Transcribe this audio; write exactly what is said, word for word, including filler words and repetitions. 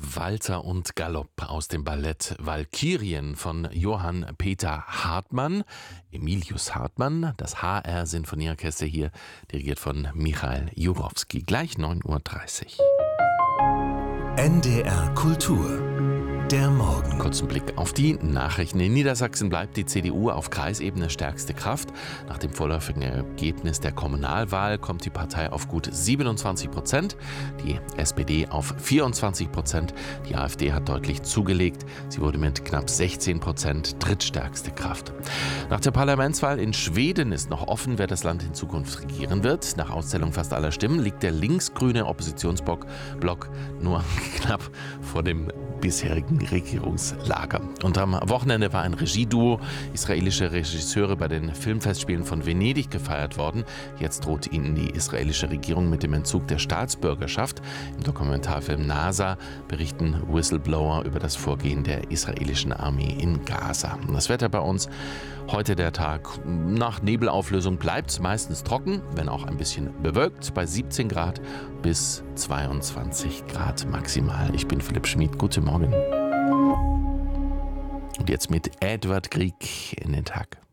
Walzer und Galopp aus dem Ballett Walkyrien von Johann Peter Hartmann, Emilius Hartmann, das H R Sinfonieorchester hier, dirigiert von Michael Jurowski. Gleich neun Uhr dreißig. N D R Kultur. Der Morgen. Kurzen Blick auf die Nachrichten. In Niedersachsen bleibt die C D U auf Kreisebene stärkste Kraft. Nach dem vorläufigen Ergebnis der Kommunalwahl kommt die Partei auf gut siebenundzwanzig Prozent, die S P D auf vierundzwanzig Prozent. Die AfD hat deutlich zugelegt. Sie wurde mit knapp sechzehn Prozent drittstärkste Kraft. Nach der Parlamentswahl in Schweden ist noch offen, wer das Land in Zukunft regieren wird. Nach Auszählung fast aller Stimmen liegt der linksgrüne Oppositionsblock Block nur knapp vor dem bisherigen Regierungslager. Und am Wochenende war ein Regieduo, israelische Regisseure bei den Filmfestspielen von Venedig gefeiert worden. Jetzt droht ihnen die israelische Regierung mit dem Entzug der Staatsbürgerschaft. Im Dokumentarfilm NASA berichten Whistleblower über das Vorgehen der israelischen Armee in Gaza. Das Wetter bei uns, heute der Tag nach Nebelauflösung, bleibt meistens trocken, wenn auch ein bisschen bewölkt, bei siebzehn Grad bis zweiundzwanzig Grad maximal. Ich bin Philipp Schmid, guten Morgen. Und jetzt mit Edward Grieg in den Tag.